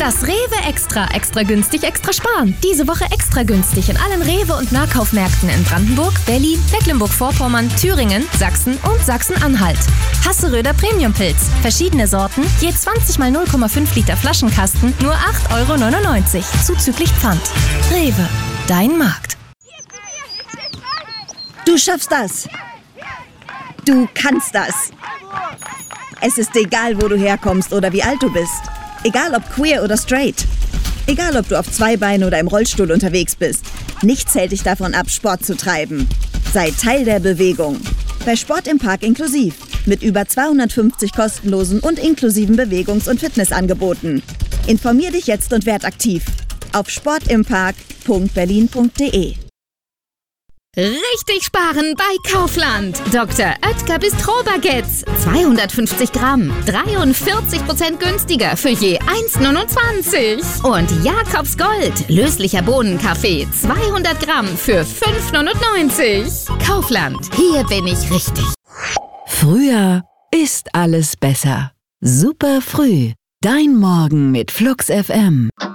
Das Rewe Extra. Extra günstig, extra sparen. Diese Woche extra günstig in allen Rewe- und Nahkaufmärkten in Brandenburg, Berlin, Mecklenburg-Vorpommern, Thüringen, Sachsen und Sachsen-Anhalt. Hasseröder Premiumpilz. Verschiedene Sorten, je 20 mal 0,5 Liter Flaschenkasten, nur 8,99 € zuzüglich Pfand. Rewe, dein Markt. Du schaffst das. Du kannst das. Es ist egal, wo du herkommst oder wie alt du bist. Egal ob queer oder straight. Egal ob du auf zwei Beinen oder im Rollstuhl unterwegs bist. Nichts hält dich davon ab, Sport zu treiben. Sei Teil der Bewegung. Bei Sport im Park inklusiv. Mit über 250 kostenlosen und inklusiven Bewegungs- und Fitnessangeboten. Informier dich jetzt und werd aktiv. Auf sportimpark.berlin.de. Richtig sparen bei Kaufland. Dr. Oetker Bistro-Baguettes. 250 Gramm. 43% günstiger für je 1,29 €. Und Jakobs Gold. Löslicher Bohnenkaffee. 200 Gramm für 5,99 €. Kaufland. Hier bin ich richtig. Früher ist alles besser. Super früh. Dein Morgen mit Flux FM.